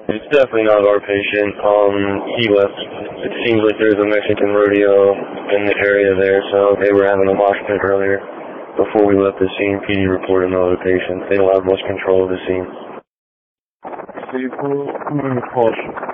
It's definitely not our patient. He left. It seems like there's a Mexican rodeo in the area there, so they were having a mosh pit earlier. Before we left the scene, PD reported another patient. They don't have much control of the scene. So you put in caution.